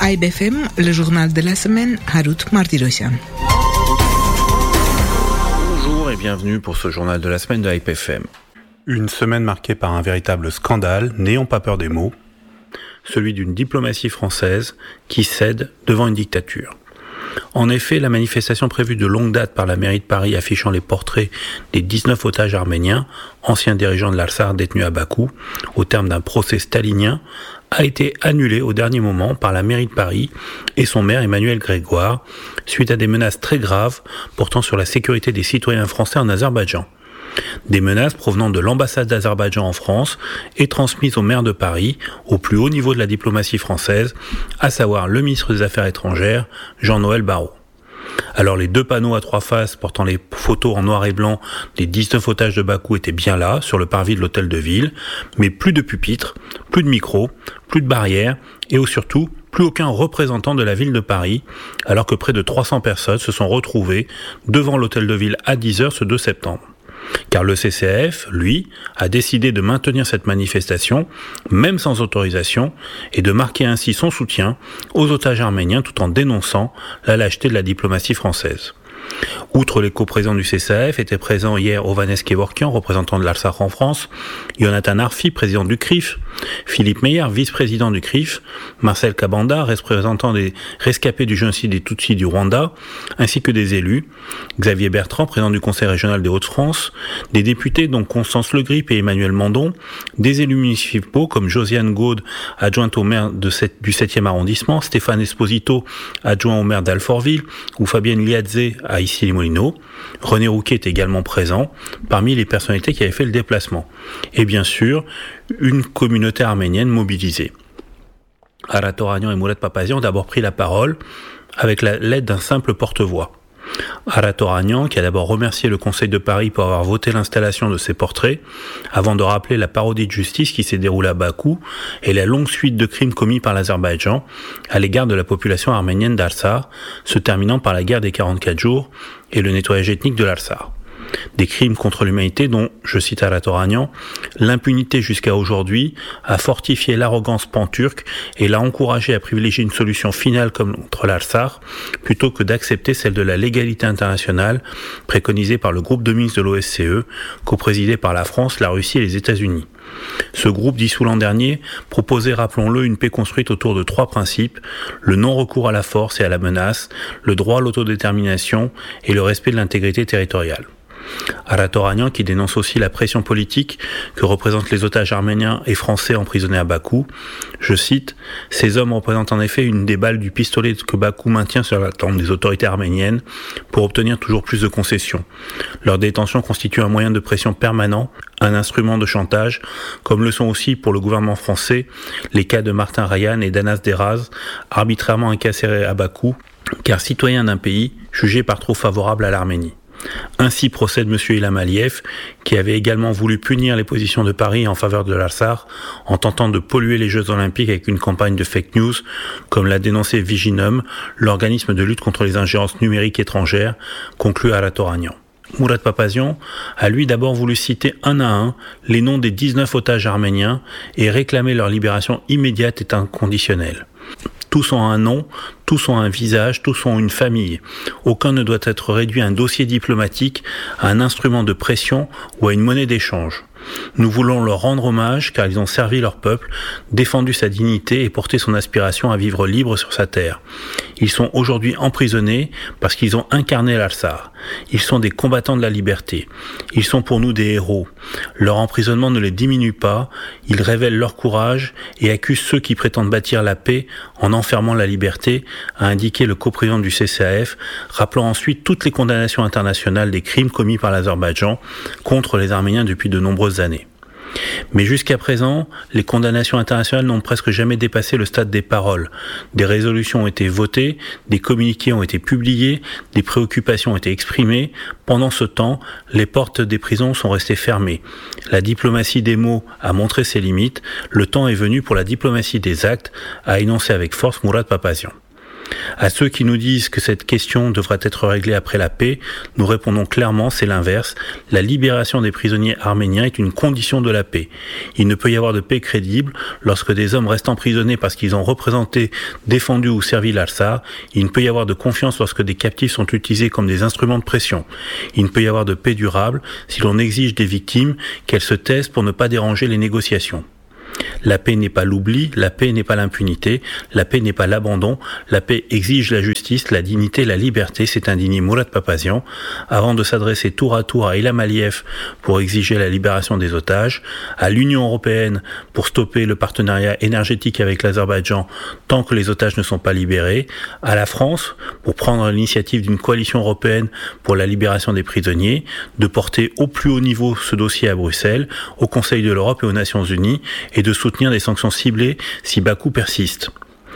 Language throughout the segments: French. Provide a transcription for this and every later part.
AIBFM, le journal de la semaine, Harout Martirosyan. Bonjour et bienvenue pour ce journal de la semaine de AIBFM. Une semaine marquée par un véritable scandale, n'ayons pas peur des mots, celui d'une diplomatie française qui cède devant une dictature. En effet, la manifestation prévue de longue date par la mairie de Paris affichant les portraits des 19 otages arméniens, anciens dirigeants de l'Artsakh détenus à Bakou, au terme d'un procès stalinien, a été annulée au dernier moment par la mairie de Paris et son maire Emmanuel Grégoire, suite à des menaces très graves portant sur la sécurité des citoyens français en Azerbaïdjan. Des menaces provenant de l'ambassade d'Azerbaïdjan en France et transmises au maire de Paris, au plus haut niveau de la diplomatie française, à savoir le ministre des Affaires étrangères, Jean-Noël Barrot. Alors les deux panneaux à trois faces portant les photos en noir et blanc des 19 otages de Bakou étaient bien là, sur le parvis de l'hôtel de ville, mais plus de pupitres, plus de micros, plus de barrières et surtout plus aucun représentant de la ville de Paris, alors que près de 300 personnes se sont retrouvées devant l'hôtel de ville à 10h ce 2 septembre. Car le CCAF, lui, a décidé de maintenir cette manifestation, même sans autorisation, et de marquer ainsi son soutien aux otages arméniens tout en dénonçant la lâcheté de la diplomatie française. Outre les coprésidents du CCAF, étaient présents hier Ovanes Kevorkian, représentant de l'Artsakh en France, Jonathan Arfi, président du CRIF, Philippe Meyer, vice-président du CRIF, Marcel Kabanda, représentant des rescapés du génocide des Tutsis du Rwanda, ainsi que des élus, Xavier Bertrand, président du Conseil régional des Hauts-de-France, des députés dont Constance Le Grip et Emmanuel Mandon, des élus municipaux comme Josiane Gaude, adjointe au maire du 7e arrondissement, Stéphane Esposito, adjoint au maire d'Alfortville, ou Fabienne Liadze à Issy-les-Moulineaux. René Rouquet est également présent parmi les personnalités qui avaient fait le déplacement. Et bien sûr, une communauté arménienne mobilisée. Arat Oranian et Murat Papazian ont d'abord pris la parole avec l'aide d'un simple porte-voix. Arat Oranian, qui a d'abord remercié le Conseil de Paris pour avoir voté l'installation de ces portraits, avant de rappeler la parodie de justice qui s'est déroulée à Bakou et la longue suite de crimes commis par l'Azerbaïdjan à l'égard de la population arménienne d'Artsakh, se terminant par la guerre des 44 jours et le nettoyage ethnique de l'Artsakh. Des crimes contre l'humanité dont, je cite Arat Oranian, l'impunité jusqu'à aujourd'hui a fortifié l'arrogance pan-turque et l'a encouragé à privilégier une solution finale contre l'Artsakh plutôt que d'accepter celle de la légalité internationale préconisée par le groupe de Minsk de l'OSCE, coprésidé par la France, la Russie et les États-Unis. Ce groupe, dissous l'an dernier, proposait, rappelons-le, une paix construite autour de trois principes: le non-recours à la force et à la menace, le droit à l'autodétermination et le respect de l'intégrité territoriale. Arat Oranian, qui dénonce aussi la pression politique que représentent les otages arméniens et français emprisonnés à Bakou, je cite, « Ces hommes représentent en effet une des balles du pistolet que Bakou maintient sur la tempe des autorités arméniennes pour obtenir toujours plus de concessions. Leur détention constitue un moyen de pression permanent, un instrument de chantage, comme le sont aussi pour le gouvernement français les cas de Martin Rayan et d'Anas Deraz, arbitrairement incarcérés à Bakou, car citoyens d'un pays jugé par trop favorable à l'Arménie. » Ainsi procède M. Ilham Aliyev, qui avait également voulu punir les positions de Paris en faveur de l'Artsakh en tentant de polluer les Jeux Olympiques avec une campagne de fake news, comme l'a dénoncé Viginum, l'organisme de lutte contre les ingérences numériques étrangères, conclut Arat Oranian. Murat Papazian a lui d'abord voulu citer un à un les noms des 19 otages arméniens et réclamer leur libération immédiate et inconditionnelle. Tous ont un nom, tous ont un visage, tous ont une famille. Aucun ne doit être réduit à un dossier diplomatique, à un instrument de pression ou à une monnaie d'échange. Nous voulons leur rendre hommage car ils ont servi leur peuple, défendu sa dignité et porté son aspiration à vivre libre sur sa terre. Ils sont aujourd'hui emprisonnés parce qu'ils ont incarné l'Artsakh. Ils sont des combattants de la liberté. Ils sont pour nous des héros. Leur emprisonnement ne les diminue pas, ils révèlent leur courage et accusent ceux qui prétendent bâtir la paix en enfermant la liberté, a indiqué le coprésident du CCAF, rappelant ensuite toutes les condamnations internationales des crimes commis par l'Azerbaïdjan contre les Arméniens depuis de nombreuses années. Mais jusqu'à présent, les condamnations internationales n'ont presque jamais dépassé le stade des paroles. Des résolutions ont été votées, des communiqués ont été publiés, des préoccupations ont été exprimées. Pendant ce temps, les portes des prisons sont restées fermées. La diplomatie des mots a montré ses limites. Le temps est venu pour la diplomatie des actes, a énoncé avec force Murat Papazian. À ceux qui nous disent que cette question devrait être réglée après la paix, nous répondons clairement, c'est l'inverse. La libération des prisonniers arméniens est une condition de la paix. Il ne peut y avoir de paix crédible lorsque des hommes restent emprisonnés parce qu'ils ont représenté, défendu ou servi l'Al-Sar. Il ne peut y avoir de confiance lorsque des captifs sont utilisés comme des instruments de pression. Il ne peut y avoir de paix durable si l'on exige des victimes qu'elles se taisent pour ne pas déranger les négociations. La paix n'est pas l'oubli, la paix n'est pas l'impunité, la paix n'est pas l'abandon, la paix exige la justice, la dignité, la liberté, s'est indigné Mourad Papazian, avant de s'adresser tour à Ilham Aliyev pour exiger la libération des otages, à l'Union européenne pour stopper le partenariat énergétique avec l'Azerbaïdjan tant que les otages ne sont pas libérés, à la France pour prendre l'initiative d'une coalition européenne pour la libération des prisonniers, de porter au plus haut niveau ce dossier à Bruxelles, au Conseil de l'Europe et aux Nations Unies, et de soutenir des sanctions ciblées si Bakou persiste.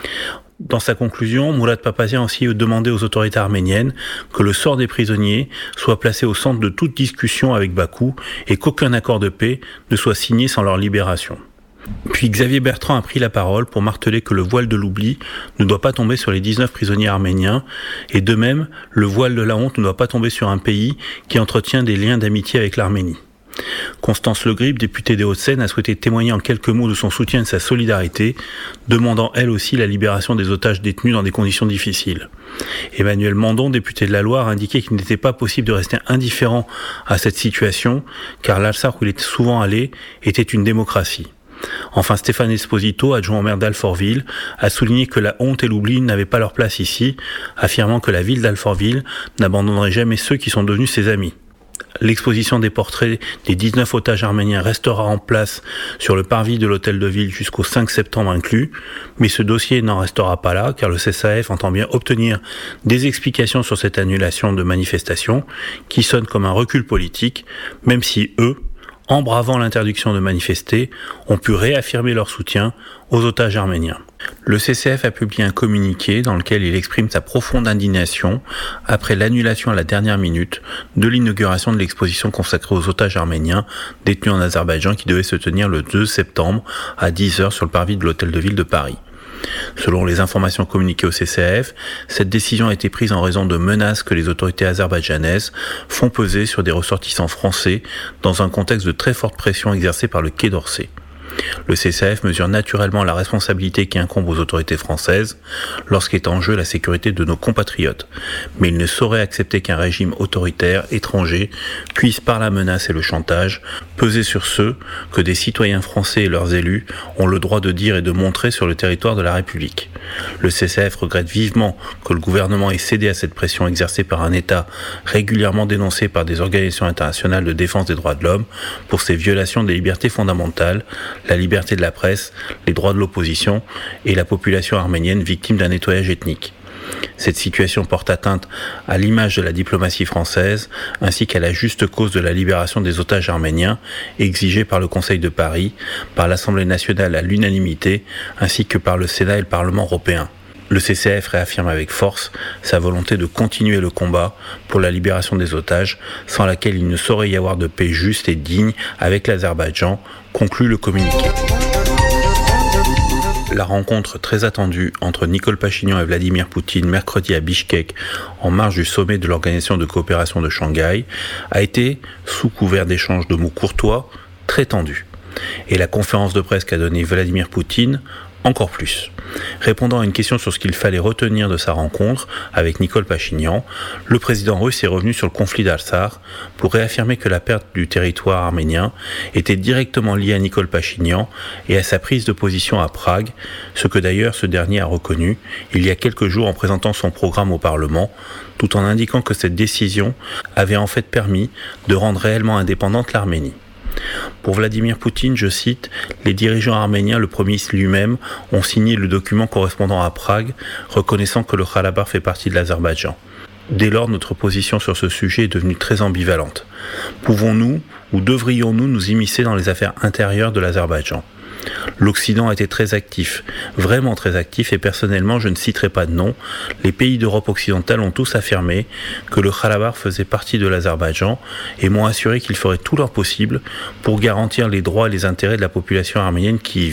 Dans sa conclusion, Mourad Papazian a aussi demandé aux autorités arméniennes que le sort des prisonniers soit placé au centre de toute discussion avec Bakou et qu'aucun accord de paix ne soit signé sans leur libération. Puis Xavier Bertrand a pris la parole pour marteler que le voile de l'oubli ne doit pas tomber sur les 19 prisonniers arméniens, et de même, le voile de la honte ne doit pas tomber sur un pays qui entretient des liens d'amitié avec l'Arménie. Constance Le Grip, députée des Hauts-de-Seine, a souhaité témoigner en quelques mots de son soutien et de sa solidarité, demandant elle aussi la libération des otages détenus dans des conditions difficiles. Emmanuel Mandon, député de la Loire, a indiqué qu'il n'était pas possible de rester indifférent à cette situation, car l'Al-Sar où il était souvent allé était une démocratie. Enfin, Stéphane Esposito, adjoint au maire d'Alfortville, a souligné que la honte et l'oubli n'avaient pas leur place ici, affirmant que la ville d'Alfortville n'abandonnerait jamais ceux qui sont devenus ses amis. L'exposition des portraits des 19 otages arméniens restera en place sur le parvis de l'hôtel de ville jusqu'au 5 septembre inclus, mais ce dossier n'en restera pas là, car le CSAF entend bien obtenir des explications sur cette annulation de manifestation, qui sonne comme un recul politique, même si eux, en bravant l'interdiction de manifester, ont pu réaffirmer leur soutien aux otages arméniens. Le CCF a publié un communiqué dans lequel il exprime sa profonde indignation après l'annulation à la dernière minute de l'inauguration de l'exposition consacrée aux otages arméniens détenus en Azerbaïdjan qui devait se tenir le 2 septembre à 10h sur le parvis de l'hôtel de ville de Paris. Selon les informations communiquées au CCAF, cette décision a été prise en raison de menaces que les autorités azerbaïdjanaises font peser sur des ressortissants français dans un contexte de très forte pression exercée par le Quai d'Orsay. Le CCAF mesure naturellement la responsabilité qui incombe aux autorités françaises lorsqu'est en jeu la sécurité de nos compatriotes, mais il ne saurait accepter qu'un régime autoritaire étranger puisse, par la menace et le chantage, peser sur ceux que des citoyens français et leurs élus ont le droit de dire et de montrer sur le territoire de la République. Le CCAF regrette vivement que le gouvernement ait cédé à cette pression exercée par un État régulièrement dénoncé par des organisations internationales de défense des droits de l'homme pour ses violations des libertés fondamentales, la liberté de la presse, les droits de l'opposition et la population arménienne victime d'un nettoyage ethnique. Cette situation porte atteinte à l'image de la diplomatie française ainsi qu'à la juste cause de la libération des otages arméniens exigée par le Conseil de Paris, par l'Assemblée nationale à l'unanimité ainsi que par le Sénat et le Parlement européen. Le CCAF réaffirme avec force sa volonté de continuer le combat pour la libération des otages, sans laquelle il ne saurait y avoir de paix juste et digne avec l'Azerbaïdjan, conclut le communiqué. La rencontre très attendue entre Nicole Pachinian et Vladimir Poutine mercredi à Bichkek, en marge du sommet de l'Organisation de coopération de Shanghai, a été, sous couvert d'échanges de mots courtois, très tendue. Et la conférence de presse qu'a donnée Vladimir Poutine, encore plus. Répondant à une question sur ce qu'il fallait retenir de sa rencontre avec Nicole Pachinian, le président russe est revenu sur le conflit d'Al-Sar pour réaffirmer que la perte du territoire arménien était directement liée à Nicole Pachinian et à sa prise de position à Prague, ce que d'ailleurs ce dernier a reconnu il y a quelques jours en présentant son programme au Parlement, tout en indiquant que cette décision avait en fait permis de rendre réellement indépendante l'Arménie. Pour Vladimir Poutine, je cite, « Les dirigeants arméniens, le premier ministre lui-même, ont signé le document correspondant à Prague, reconnaissant que le Karabakh fait partie de l'Azerbaïdjan. Dès lors, notre position sur ce sujet est devenue très ambivalente. Pouvons-nous ou devrions-nous nous immiscer dans les affaires intérieures de l'Azerbaïdjan ? L'Occident a été très actif, vraiment très actif, et personnellement, je ne citerai pas de nom. Les pays d'Europe occidentale ont tous affirmé que le Karabakh faisait partie de l'Azerbaïdjan et m'ont assuré qu'ils feraient tout leur possible pour garantir les droits et les intérêts de la population arménienne qui y vit.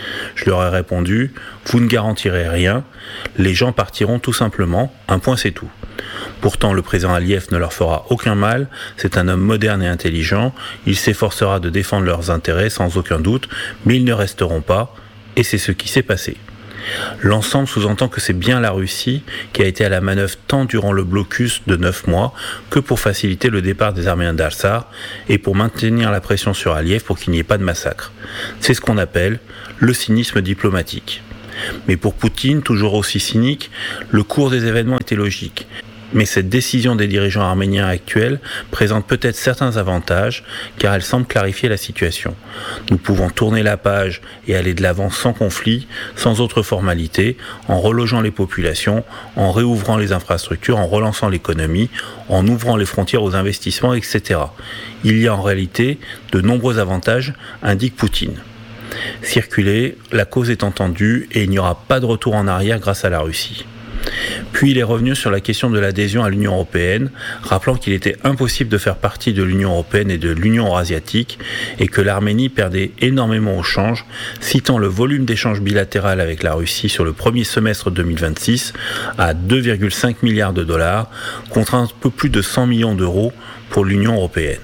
Je leur ai répondu « Vous ne garantirez rien, les gens partiront tout simplement, un point c'est tout ». Pourtant, le président Aliyev ne leur fera aucun mal, c'est un homme moderne et intelligent, il s'efforcera de défendre leurs intérêts sans aucun doute, mais ils ne resteront pas, et c'est ce qui s'est passé. L'ensemble sous-entend que c'est bien la Russie qui a été à la manœuvre tant durant le blocus de 9 mois que pour faciliter le départ des Arméniens d'Artsakh et pour maintenir la pression sur Aliyev pour qu'il n'y ait pas de massacre. C'est ce qu'on appelle le cynisme diplomatique. Mais pour Poutine, toujours aussi cynique, le cours des événements était logique. Mais cette décision des dirigeants arméniens actuels présente peut-être certains avantages, car elle semble clarifier la situation. Nous pouvons tourner la page et aller de l'avant sans conflit, sans autre formalité, en relogeant les populations, en réouvrant les infrastructures, en relançant l'économie, en ouvrant les frontières aux investissements, etc. Il y a en réalité de nombreux avantages, indique Poutine. Circuler, la cause est entendue et il n'y aura pas de retour en arrière grâce à la Russie. Puis il est revenu sur la question de l'adhésion à l'Union européenne, rappelant qu'il était impossible de faire partie de l'Union européenne et de l'Union eurasiatique et que l'Arménie perdait énormément au change, citant le volume d'échanges bilatéral avec la Russie sur le premier semestre 2026 à 2,5 milliards de dollars contre un peu plus de 100 millions d'euros pour l'Union européenne.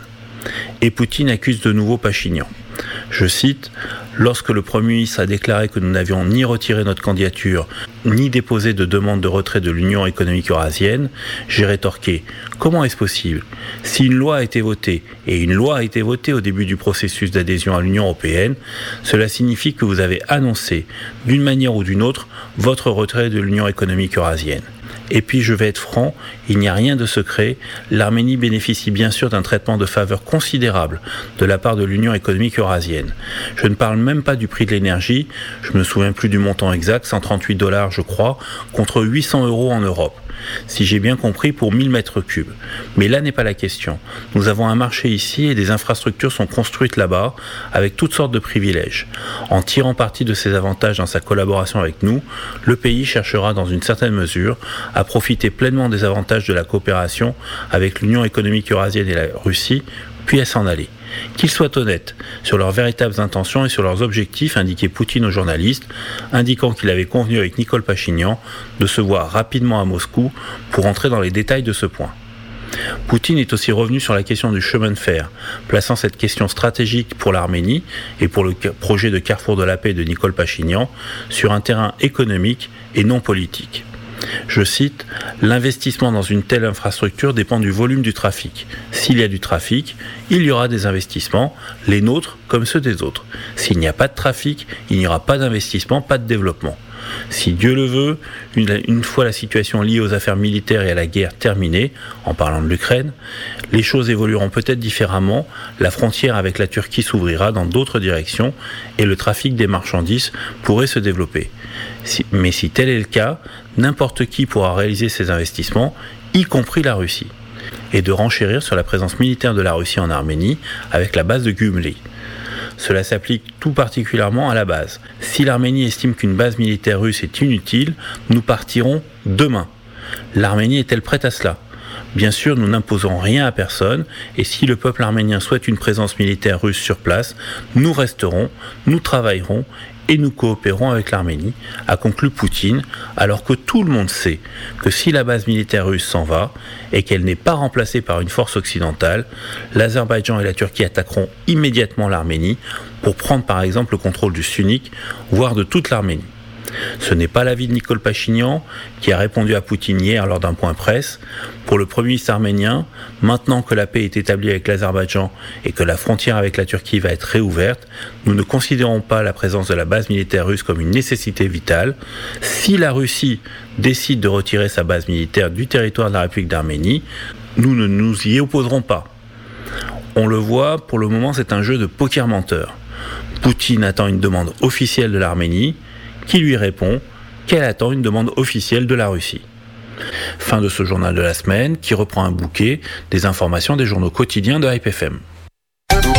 Et Poutine accuse de nouveau Pachinian. Je cite « Lorsque le Premier ministre a déclaré que nous n'avions ni retiré notre candidature, ni déposé de demande de retrait de l'Union économique eurasienne, j'ai rétorqué « Comment est-ce possible ? Si une loi a été votée, et une loi a été votée au début du processus d'adhésion à l'Union européenne, cela signifie que vous avez annoncé, d'une manière ou d'une autre, votre retrait de l'Union économique eurasienne. » Et puis je vais être franc, il n'y a rien de secret, l'Arménie bénéficie bien sûr d'un traitement de faveur considérable de la part de l'Union économique eurasienne. Je ne parle même pas du prix de l'énergie, je me souviens plus du montant exact, 138 $ je crois, contre 800 € en Europe. Si j'ai bien compris, pour 1000 mètres cubes. Mais là n'est pas la question. Nous avons un marché ici et des infrastructures sont construites là-bas avec toutes sortes de privilèges. En tirant parti de ces avantages dans sa collaboration avec nous, le pays cherchera dans une certaine mesure à profiter pleinement des avantages de la coopération avec l'Union économique eurasienne et la Russie, puis à s'en aller. Qu'ils soient honnêtes sur leurs véritables intentions et sur leurs objectifs, indiquait Poutine aux journalistes, indiquant qu'il avait convenu avec Nicole Pachinian de se voir rapidement à Moscou pour entrer dans les détails de ce point. Poutine est aussi revenu sur la question du chemin de fer, plaçant cette question stratégique pour l'Arménie et pour le projet de Carrefour de la paix de Nicole Pachinian sur un terrain économique et non politique. Je cite, « L'investissement dans une telle infrastructure dépend du volume du trafic. S'il y a du trafic, il y aura des investissements, les nôtres comme ceux des autres. S'il n'y a pas de trafic, il n'y aura pas d'investissement, pas de développement. Si Dieu le veut, une fois la situation liée aux affaires militaires et à la guerre terminée, en parlant de l'Ukraine, les choses évolueront peut-être différemment, la frontière avec la Turquie s'ouvrira dans d'autres directions et le trafic des marchandises pourrait se développer. Mais si tel est le cas, n'importe qui pourra réaliser ces investissements, y compris la Russie, et de renchérir sur la présence militaire de la Russie en Arménie avec la base de Gümrü. Cela s'applique tout particulièrement à la base. Si l'Arménie estime qu'une base militaire russe est inutile, nous partirons demain. L'Arménie est-elle prête à cela ? Bien sûr, nous n'imposons rien à personne, et si le peuple arménien souhaite une présence militaire russe sur place, nous resterons, nous travaillerons, et nous coopérons avec l'Arménie, a conclu Poutine, alors que tout le monde sait que si la base militaire russe s'en va et qu'elle n'est pas remplacée par une force occidentale, l'Azerbaïdjan et la Turquie attaqueront immédiatement l'Arménie pour prendre par exemple le contrôle du Syunik, voire de toute l'Arménie. Ce n'est pas l'avis de Nicole Pachinian, qui a répondu à Poutine hier lors d'un point presse. Pour le Premier ministre arménien, maintenant que la paix est établie avec l'Azerbaïdjan et que la frontière avec la Turquie va être réouverte, nous ne considérons pas la présence de la base militaire russe comme une nécessité vitale. Si la Russie décide de retirer sa base militaire du territoire de la République d'Arménie, nous ne nous y opposerons pas. On le voit, pour le moment c'est un jeu de poker menteur. Poutine attend une demande officielle de l'Arménie, qui lui répond qu'elle attend une demande officielle de la Russie. Fin de ce journal de la semaine qui reprend un bouquet des informations des journaux quotidiens de Hype FM.